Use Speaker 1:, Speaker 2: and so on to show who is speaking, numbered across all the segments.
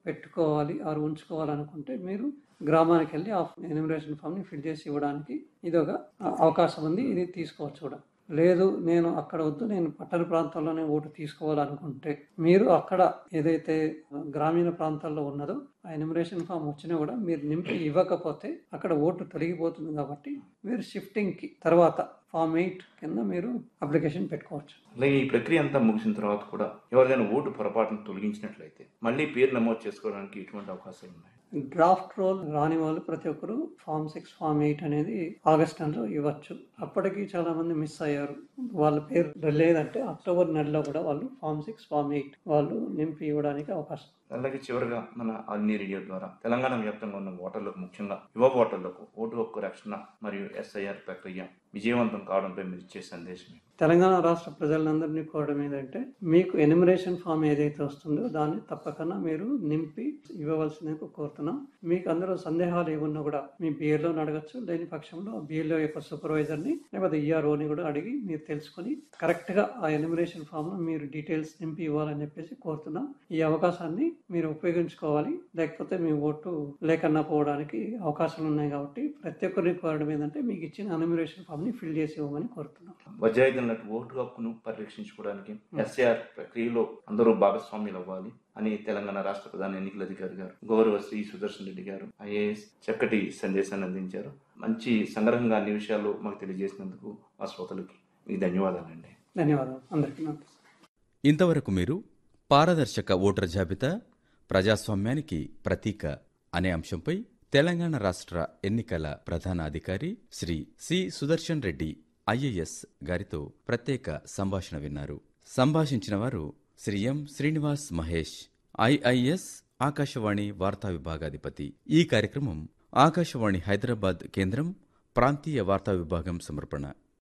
Speaker 1: పెట్టుకోవాలి ఆర్ ఉంచుకోవాలనుకుంటే మీరు గ్రామానికి వెళ్ళి ఆ ఎన్యూమరేషన్ ఫామ్ని ఫిల్ చేసి ఇవ్వడానికి ఇది ఒక అవకాశం ఉంది. ఇది తీసుకోవచ్చు కూడా. లేదు నేను అక్కడ వద్దు, నేను పట్టణ ప్రాంతంలోనే ఓటు తీసుకోవాలనుకుంటే మీరు అక్కడ ఏదైతే గ్రామీణ ప్రాంతాల్లో ఉన్నదో ఆ ఎన్యూమరేషన్ ఫామ్ వచ్చినా కూడా మీరు నింపి ఇవ్వకపోతే అక్కడ ఓటు తొలగిపోతుంది. కాబట్టి మీరు షిఫ్టింగ్కి తర్వాత ఫామ్ 8 కింద మీరు అప్లికేషన్ పెట్టుకోవచ్చు.
Speaker 2: అలాగే ఈ ప్రక్రియ అంతా ముగిసిన తర్వాత కూడా ఎవరిదైనా ఓటు పొరపాటును తొలగించినట్లయితే మళ్ళీ పేరు నమోదు చేసుకోవడానికి ఎటువంటి అవకాశాలు ఉన్నాయి?
Speaker 1: డ్రాఫ్ట్ రోల్ రాని వాళ్ళు ప్రతి ఒక్కరు ఫామ్ 6 ఫామ్ 8 అనేది ఆగస్ట్ నెలలో ఇవ్వచ్చు. అప్పటికి చాలా మంది మిస్ అయ్యారు. వాళ్ళ పేరు లేదంటే అక్టోబర్ నెలలో కూడా వాళ్ళు ఫామ్ 6 ఫామ్ 8 వాళ్ళు నింపి ఇవ్వడానికి అవకాశం.
Speaker 2: అలాగే చివరిగా మన ఆల్ ఇండియా రేడియో ద్వారా తెలంగాణ వ్యాప్తంగా ఉన్న ఓటర్లకు, ముఖ్యంగా యువ ఓటర్లకు ఓటు హక్కు రక్షణ మరియు SIR ప్రక్రియ విజయవంతం కావడంపై మీరు ఇచ్చే సందేశం?
Speaker 1: తెలంగాణ రాష్ట్ర ప్రజలందరినీ కోరడం ఏంటంటే మీకు ఎన్యూమరేషన్ ఫామ్ ఏదైతే వస్తుందో దాన్ని తప్పకుండా మీరు నింపి ఇవ్వవలసిందిగా కోరుతున్నాం. మీకు అందులో సందేహాలు ఏమన్నా కూడా మీ BLO అడగచ్చు. లేని పక్షంలో BLO యొక్క సూపర్వైజర్ని లేకపోతే EROని కూడా అడిగి మీరు తెలుసుకొని కరెక్ట్గా ఆ ఎన్యూమరేషన్ ఫామ్ లో మీరు డీటెయిల్స్ నింపి ఇవ్వాలని చెప్పేసి కోరుతున్నాం. ఈ అవకాశాన్ని మీరు ఉపయోగించుకోవాలి. లేకపోతే మీ ఓటు లేకన్నా పోవడానికి అవకాశాలు ఉన్నాయి. కాబట్టి ప్రతి ఒక్కరిని కోరడం ఏంటంటే మీకు ఇచ్చిన ఎన్యూమరేషన్ ఫామ్ ని ఫిల్ చేసి ఇవ్వమని కోరుతున్నాం.
Speaker 2: ఓటు హక్కును పరిరక్షించుకోవడానికి SIR ప్రక్రియలో అందరూ భాగస్వామ్యులు అవ్వాలి అని తెలంగాణ రాష్ట్ర ప్రధాన ఎన్నికల అధికారి గారు గౌరవ శ్రీ సుదర్శన్ రెడ్డి గారు IAS చక్కటి సందేశాన్ని అందించారు. మంచి సంగ్రహంగా అన్ని విషయాలు మాకు తెలియజేసినందుకు మా శ్రోతలకి మీకు ధన్యవాదాలండి.
Speaker 1: ధన్యవాదాలు అందరికీ.
Speaker 3: ఇంతవరకు మీరు పారదర్శక ఓటర్ జాబితా ప్రజాస్వామ్యానికి ప్రతీక అనే అంశంపై తెలంగాణ రాష్ట్ర ఎన్నికల ప్రధాన అధికారి శ్రీ సి సుదర్శన్ రెడ్డి IAS గారితో ప్రత్యేక సంభాషణ విన్నారు. సంభాషించిన వారు శ్రీ ఎం శ్రీనివాస్ మహేష్, IIS ఆకాశవాణి వార్తా విభాగాధిపతి. ఈ కార్యక్రమం ఆకాశవాణి హైదరాబాద్ కేంద్రం ప్రాంతీయ వార్తా విభాగం సమర్పణ.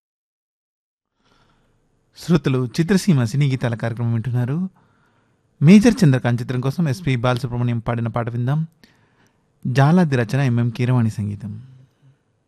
Speaker 4: శ్రోతలు చిత్రసీమ సినీ గీతాల కార్యక్రమం వింటున్నారు. మేజర్ చంద్రకాంత్ చిత్రం కోసం SP బాలసుబ్రహ్మణ్యం పాడిన పాట విందాం. జాలాది రచన MM కీరవాణి సంగీతం.